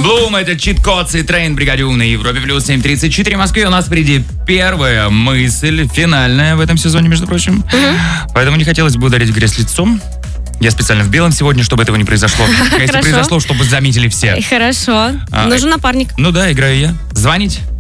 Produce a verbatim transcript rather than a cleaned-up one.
Блум, это чит-код Citrain, бригаде У на Европе плюс семь тридцать четыре в Москве. У нас впереди первая мысль, финальная в этом сезоне, между прочим. Поэтому не хотелось бы ударить в грязь лицом. Я специально в белом сегодня, чтобы этого не произошло. А если произошло, чтобы заметили все. Хорошо. Нужен напарник. Ну да, играю я. Звонить